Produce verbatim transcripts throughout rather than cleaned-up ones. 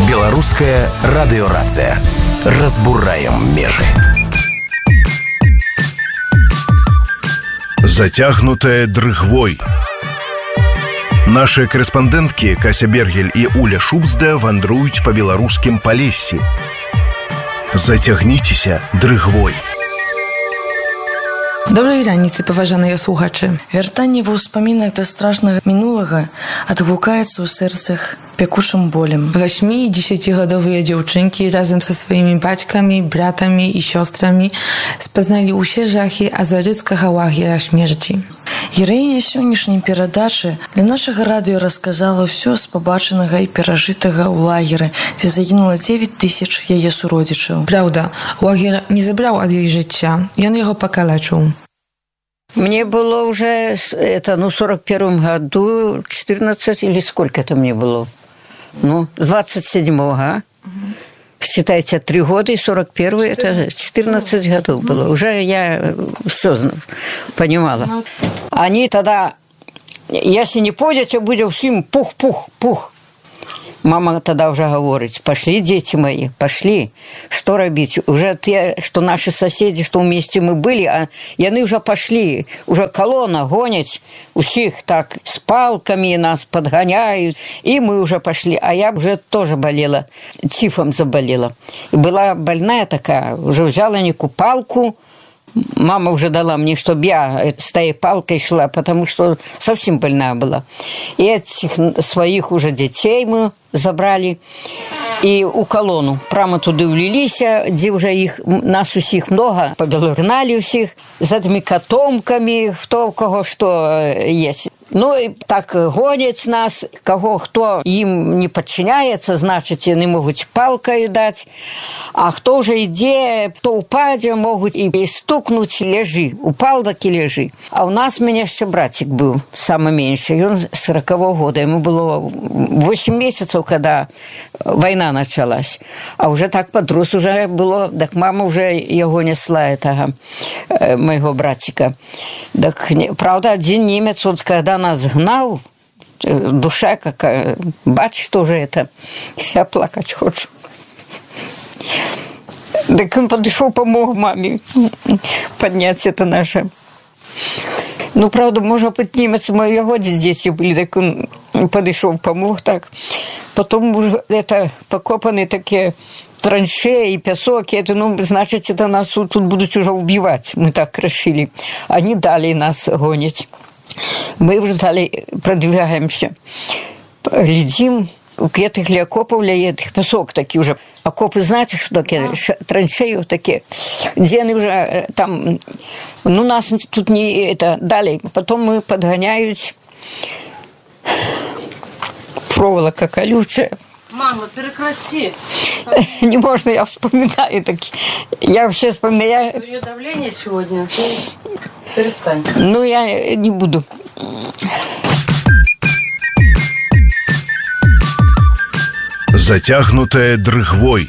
Беларуская радыёрацыя. Разбураем межы. Зацягнутая дрыгвой. Наши корэспандэнткі Кася Бергель і Уля Шубцда вандруюць па беларускім палессі. Зацягніцеся дрыгвой. Добрай раніцы, паважаныя слухачы. Вяртанне ва ўспамінах да страшнага мінулага адгукаецца ў сэрцах пекучым болем. Восьми- и десятигодовые дзяўчынкі разам са сваімі бацькамі, братамі і сёстрамі спазналі ўсе жахі азарыцкага лагера смерці. Гераіня сённяшняй перадачы для нашага радыё расказала ўсё з пабачанага і перажытага ў лагеры, дзе загінула дзевяць тысяч яе суродзічаў. Праўда, лагер не забраў ад ёй жыцця, ён яго пакалечыў. Мне было уже, это, ну, в сорок первом году, четырнадцать или сколько это мне было? Ну, двадцать седьмого, считайте, три года, и сорок первый, это четырнадцать годов было. Уже я все понимала. Они тогда, если не пойдете, будет всем пух-пух-пух. Мама тогда уже говорит: пошли, дети мои, пошли. Что робить? Уже те, что наши соседи, что вместе мы были, а яны уже пошли. Уже колонна гонять усих так с палками нас подгоняют. И мы уже пошли. А я уже тоже болела, тифом заболела. И была больная такая, уже взяла некую палку. Мама уже дала мне, чтобы я с той палкой шла, потому что совсем больная была. И этих своих уже детей мы забрали и у колонну. Прямо туда влились, где уже их, нас усих много, побелогнали всех с этими котомками, кто у кого что есть. Ну, и так гонят нас, кого кто им не подчиняется, значит, не могут палкой дать. А кто уже иде, кто упадет, могут и стукнуть, лежи. Упал, так и лежи. А у нас у меня еще братик был, самый меньший, он с сорокового года. Ему было восемь месяцев, когда война началась. А уже так подрос уже было, так мама уже его несла, этого моего братика. Так, правда, один немец, вот когда нас гнал, душа какая, бачишь, что же это, я плакать хочу. Так он подошел, помог маме поднять это наше. Ну, правда, может быть, немец моего дети были, так он подошел, помог так. Потом уже это покопаны такие траншеи, песок, это, ну, значит, это нас тут будут уже убивать. Мы так решили. Они дали нас гонять. Мы уже дали, продвигаемся. Глядим, у этих ли окопов, ли этих песок такие уже. Окопы, знаете, что такие? Траншеи такие. Где они уже там... Ну, нас тут не это дали. Потом мы подгоняют. Проволока колючая. Мама, прекрати. Не можно, я вспоминаю такие. Я вообще вспоминаю. У нее давление сегодня. Перестань. Ну, я не буду. Зацягнутая дрыгвой.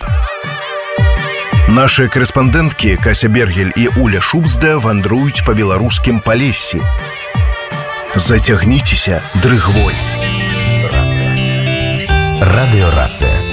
Наши корэспандэнткі Кася Бергель і Уля Шубцда вандруюць па беларускім палессі. Зацягніцеся дрыгвой. Радыёрацыя.